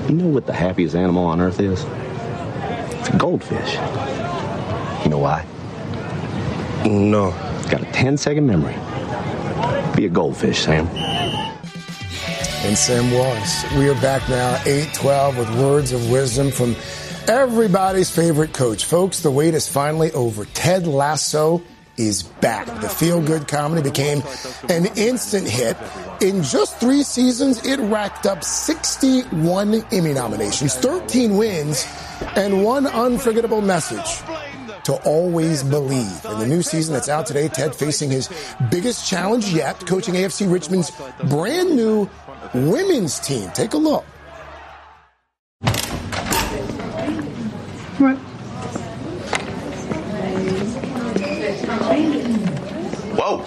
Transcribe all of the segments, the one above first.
You know what the happiest animal on earth is? It's a goldfish. You know why? No. It's got a 10-second memory. Be a goldfish, Sam. And Sam was. We are back now, 8:12, with words of wisdom from everybody's favorite coach. Folks, the wait is finally over. Ted Lasso is back. The feel-good comedy became an instant hit. In just 3 seasons, it racked up 61 Emmy nominations, 13 wins, and one unforgettable message: to always believe. In the new season that's out today, Ted facing his biggest challenge yet, coaching AFC Richmond's brand new women's team. Take a look. Right. Whoa.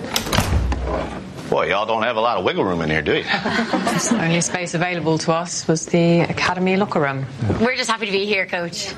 Boy, y'all don't have a lot of wiggle room in here, do you? The only space available to us was the Academy locker room. We're just happy to be here, Coach.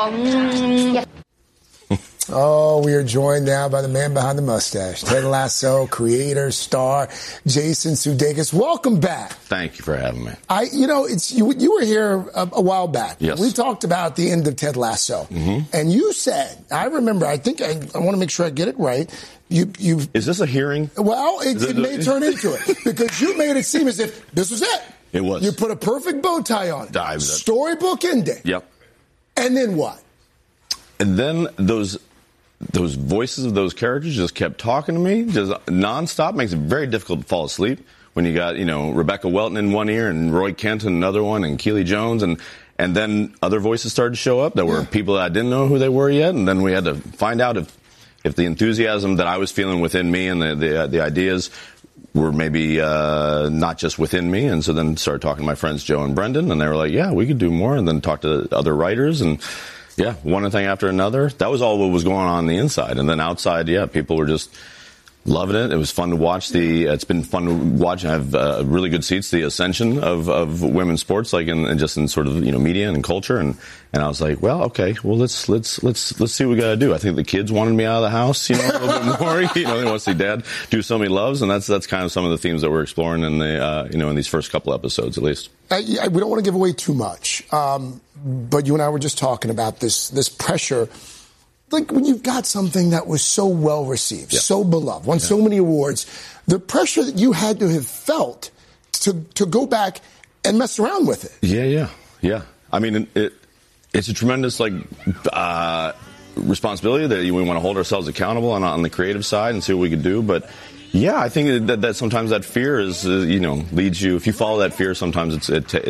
Oh, we are joined now by the man behind the mustache, Ted Lasso, creator, star, Jason Sudeikis. Welcome back. Thank you for having me. You were here a while back. Yes. We talked about the end of Ted Lasso. Mm-hmm. And you said, I remember, I think I want to make sure I get it right. Is this a hearing? Well, it may turn into it because you made it seem as if this was it. It was. You put a perfect bow tie on it. Storybook ending. Yep. And then what? And then those voices of those characters just kept talking to me, just nonstop. Makes it very difficult to fall asleep when you got, Rebecca Welton in one ear and Roy Kent in another one and Keely Jones. And then other voices started to show up. There were people that I didn't know who they were yet. And then we had to find out if the enthusiasm that I was feeling within me and the ideas were maybe not just within me. And so then started talking to my friends Joe and Brendan, and they were like, yeah, we could do more. And then talked to other writers, and yeah, one thing after another. That was all what was going on the inside. And then outside, people were just loving it. It was fun to watch it's been fun to watch. I have really good seats, the ascension of women's sports, like in sort of, media and culture. And I was like, well, okay, well, let's see what we got to do. I think the kids wanted me out of the house, a little bit more, they want to see dad do something he loves. And that's kind of some of the themes that we're exploring in the, in these first couple episodes, at least. We don't want to give away too much. But you and I were just talking about this pressure. Like when you've got something that was so well received, so beloved, won so many awards, the pressure that you had to have felt to go back and mess around with it. Yeah. I mean, it's a tremendous responsibility that we want to hold ourselves accountable on the creative side and see what we could do. But yeah, I think that sometimes that fear is leads you. If you follow that fear, sometimes it